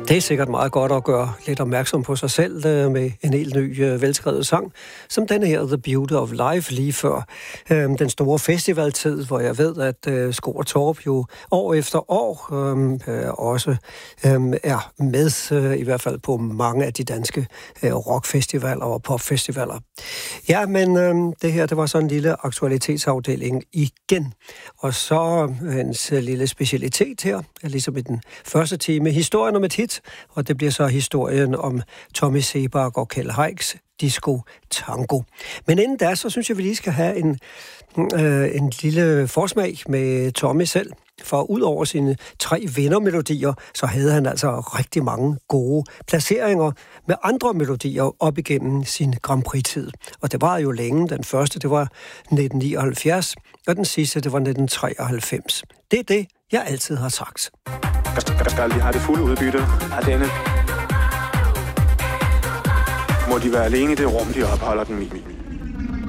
Det er sikkert meget godt at gøre lidt opmærksom på sig selv med en helt ny velskrevet sang, som denne her, The Beauty of Life, lige før den store festivaltid, hvor jeg ved, at Sko og Torp jo år efter år også er med, i hvert fald på mange af de danske rockfestivaler og popfestivaler. Ja, men det her, det var sådan en lille aktualitetsafdeling igen. Og så hans lille specialitet her, ligesom i den første time, historien om et hit, og det bliver så historien om Tommy Sebak og Kjeld Heiks Disco Tango. Men inden da, så synes jeg, vi lige skal have en lille forsmag med Tommy selv. For ud over sine 3 vindermelodier, så havde han altså rigtig mange gode placeringer med andre melodier op igennem sin Grand Prix-tid. Og det var jo længe. Den første, det var 1979, og den sidste, det var 1993. Det er det, jeg altid har sagt. Skal de have det fulde udbytte af denne? Må de være alene i det rum, de opholder den i?